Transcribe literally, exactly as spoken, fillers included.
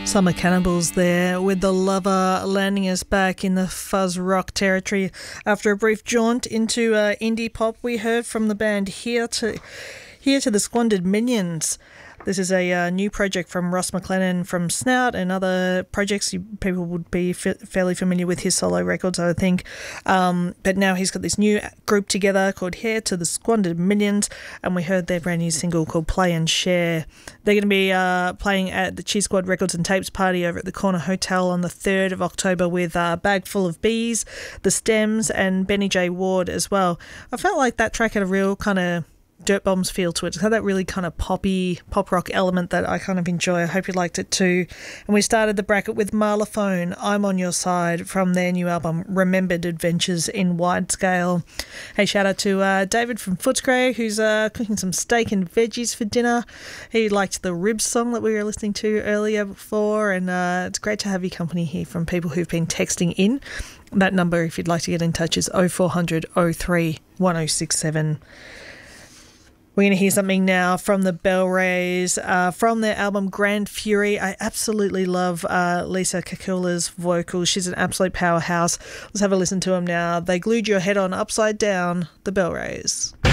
Summer Cannibals there with The Lover, landing us back in the fuzz rock territory. After a brief jaunt into uh, indie pop, we heard from the band Here to Here to the Squandered Millions. This is a uh, new project from Ross McLennan from Snout and other projects. You, people would be f- fairly familiar with his solo records, I would think. Um, but now he's got this new group together called Here to the Squandered Millions, and we heard their brand new single called Play and Share. They're going to be uh, playing at the Cheese Squad Records and Tapes party over at the Corner Hotel on the third of October with uh, Bag Full of Bees, The Stems, and Benny J. Ward as well. I felt like that track had a real kind of Dirt Bombs feel to it. It had that really kind of poppy, pop rock element that I kind of enjoy. I hope you liked it too. And we started the bracket with Marlaphone, I'm on Your Side, from their new album Remembered Adventures in Wide Scale. Hey, shout out to uh, David from Footscray, who's uh, cooking some steak and veggies for dinner. He liked the Ribs song that we were listening to earlier before, and uh, it's great to have your company here from people who've been texting in. That number, if you'd like to get in touch, is oh four hundred oh three one oh six seven. We're going to hear something now from the Bell Rays, uh, from their album Grand Fury. I absolutely love uh, Lisa Kakula's vocals. She's an absolute powerhouse. Let's have a listen to them now. They Glued Your Head On Upside Down, the Bell Rays.